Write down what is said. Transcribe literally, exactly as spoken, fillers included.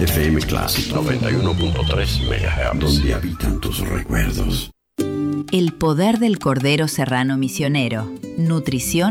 F M Classic noventa y uno punto tres megahertz. donde habitan tus recuerdos. El poder del Cordero Serrano Misionero. Nutrición